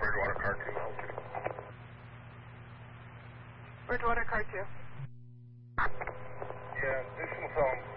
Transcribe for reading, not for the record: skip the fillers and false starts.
Bridgewater Car 2 altitude. Bridgewater Car 2. Yeah, additional phone.